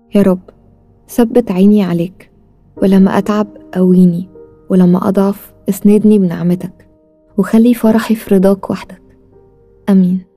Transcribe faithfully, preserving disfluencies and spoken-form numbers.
يا رب ثبت عيني عليك، ولما أتعب قويني، ولما أضعف اسندني بنعمتك، وخلي فرحي في رضاك وحدك. آمين.